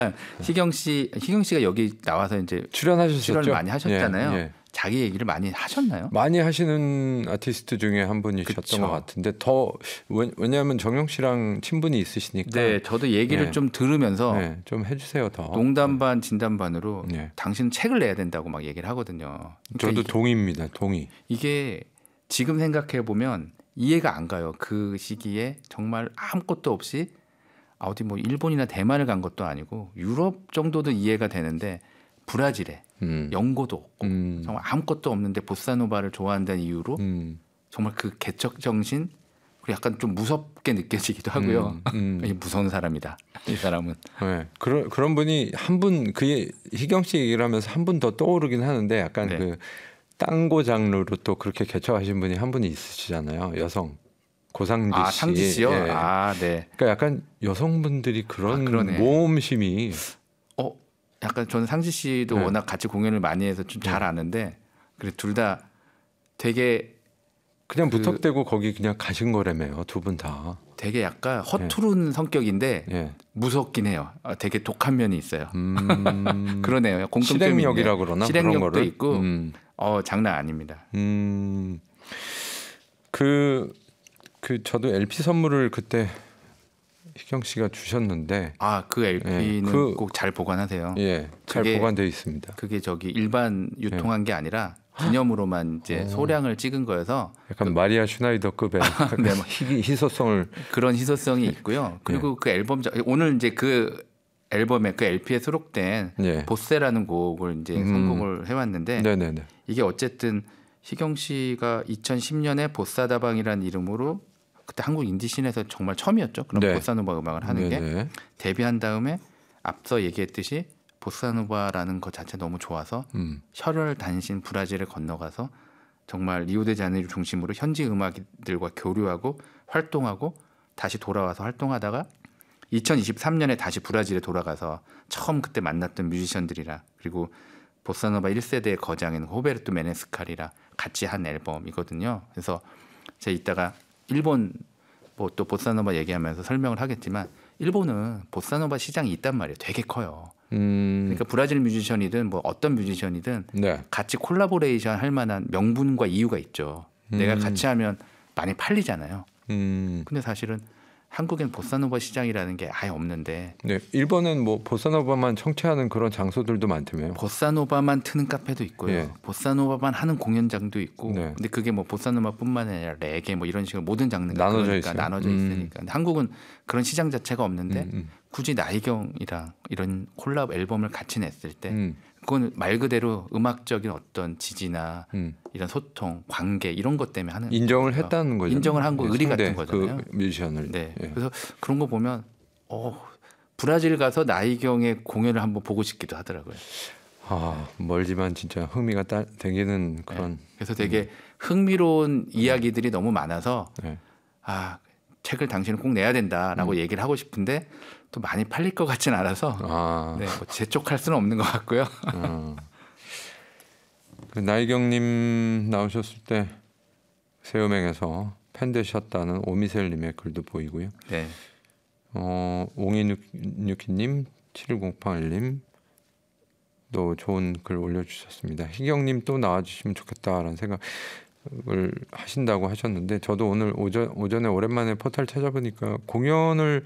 희경 씨가 여기 나와서 이제 출연하셨었죠. 출연을 많이 하셨잖아요. 예, 예. 자기 얘기를 많이 하셨나요? 많이 하시는 아티스트 중에 한 분이셨던 그쵸. 것 같은데 더 왜냐하면 정영 씨랑 친분이 있으시니까. 네, 저도 얘기를 예. 좀 들으면서 네, 좀 해주세요 더. 농담 반 진담 반으로 네. 당신은 책을 내야 된다고 막 얘기를 하거든요. 그러니까 저도 동의입니다. 동의. 이게 지금 생각해 보면 이해가 안 가요. 그 시기에 정말 아무것도 없이 어디 뭐 일본이나 대만을 간 것도 아니고 유럽 정도도 이해가 되는데 브라질에 연고도 없고 정말 아무것도 없는데 보사노바를 좋아한다는 이유로 정말 그 개척 정신 그리고 약간 좀 무섭게 느껴지기도 하고요. 무서운 사람이다. 이 사람은. 네, 그런 분이 한 분 그게 희경 씨 얘기를 하면서 한 분 더 떠오르긴 하는데 약간 네. 그 땅고 장르로 또 그렇게 개척하신 분이 한 분이 있으시잖아요. 여성 고상지 씨. 상지 씨요? 예. 네. 그러니까 약간 여성분들이 그런 그러네. 모험심이 약간 저는 상지 씨도 네. 워낙 같이 공연을 많이 해서 좀 잘 아는데 그래 둘 다 되게 그냥 무턱대고 거기 그냥 가신 거라며요. 두 분 다. 되게 약간 허투른 성격인데 예. 무섭긴 해요. 되게 독한 면이 있어요. 그러네요. 공통점이 실행력이라 그러나 실행력도 그런 거를? 있고 장난 아닙니다. 그 저도 LP 선물을 그때 희경 씨가 주셨는데 그 LP는 꼭 잘 보관하세요. 예, 잘 보관되어 있습니다. 그게 저기 일반 유통한 게 아니라 기념으로만 이제 소량을 찍은 거여서 약간 마리아 슈나이더급의 네, 희소성을 그런 희소성이 있고요. 그리고 그 앨범 오늘 이제 그 앨범에 그 LP에 수록된 보세라는 곡을 이제 선곡을 해왔는데 네네네. 이게 어쨌든 희경 씨가 2010년에 보사다방이라는 이름으로 그때 한국 인디씬에서 정말 처음이었죠. 그런 보사노바 음악을 하는 게 데뷔한 다음에 앞서 얘기했듯이 보사노바라는 것 자체 너무 좋아서 혈혈단신 브라질을 건너가서 정말 리오데자네이루 중심으로 현지 음악들과 교류하고 활동하고 다시 돌아와서 활동하다가 2023년에 다시 브라질에 돌아가서 처음 그때 만났던 뮤지션들이라 그리고 보사노바 1세대의 거장인 호베르토 메네스칼이라 같이 한 앨범이거든요. 그래서 제가 이따가 일본 뭐 또 보사노바 얘기하면서 설명을 하겠지만 일본은 보사노바 시장이 있단 말이에요. 되게 커요. 그러니까 브라질 뮤지션이든 뭐 어떤 뮤지션이든 같이 콜라보레이션 할 만한 명분과 이유가 있죠. 내가 같이 하면 많이 팔리잖아요. 근데 사실은 한국엔 보사노바 시장이라는 게 아예 없는데 일본은 뭐 보사노바만 청취하는 그런 장소들도 많다며요. 보사노바만 트는 카페도 있고요. 보사노바만 하는 공연장도 있고 근데 그게 뭐 보사노바뿐만 아니라 레게 뭐 이런 식으로 모든 장르가 나눠져 있으니까 근데 한국은 그런 시장 자체가 없는데 굳이 나이경이랑 이런 콜라보 앨범을 같이 냈을 때 그건 말 그대로 음악적인 어떤 지지나 이런 소통, 관계 이런 것 때문에 하는 인정을 했다는 거죠. 인정을 한 거 의리 같은 거잖아요. 그 뮤지션을. 그래서 그런 거 보면 브라질 가서 나이경의 공연을 한번 보고 싶기도 하더라고요. 멀지만 진짜 흥미가 되기는 그런. 그래서 되게 흥미로운 이야기들이 너무 많아서 책을 당신은 꼭 내야 된다라고 얘기를 하고 싶은데 또 많이 팔릴 것 같진 않아서 뭐 재촉할 수는 없는 것 같고요. 그 나이경님 나오셨을 때 새음행에서 팬 되셨다는 오미셀님의 글도 보이고요. 옹이뉴키님, 7108님 또 좋은 글 올려주셨습니다. 희경님 또 나와주시면 좋겠다라는 생각을 하신다고 하셨는데 저도 오늘 오전에 오랜만에 포털 찾아보니까 공연을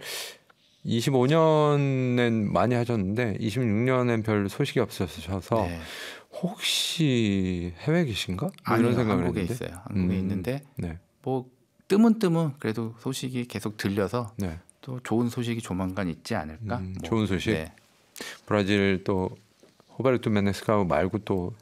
25년엔 많이 하셨는데 26년엔 별 소식이 없으셔서 혹시 해외 계신가? 이런 생각을 한국에 했는데. 있어요. 한국에 있는데 뭐 뜨문뜨문 그래도 소식이 계속 들려서 또 좋은 소식이 조만간 있지 않을까? 좋은 소식. 브라질 또 호베르토 메네스카 말고 또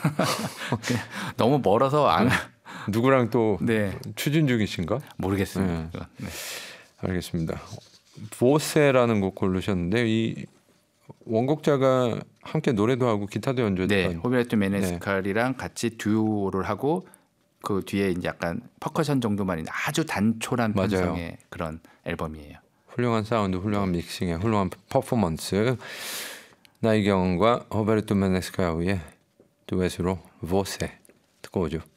너무 멀어서 누구랑 또 추진 중이신가? 모르겠습니다. 알겠습니다. 보세라는 곡 고르셨는데 이 원곡자가 함께 노래도 하고 기타도 연주했던 호베르토 메네스칼이랑 같이 듀오를 하고 그 뒤에 이제 약간 퍼커션 정도만 있는 아주 단촐한 편성의 그런 앨범이에요. 훌륭한 사운드, 훌륭한 믹싱에 훌륭한 퍼포먼스. 나이경과 호베르토 메네스카우의 듀엣으로 보세 듣고 오죠.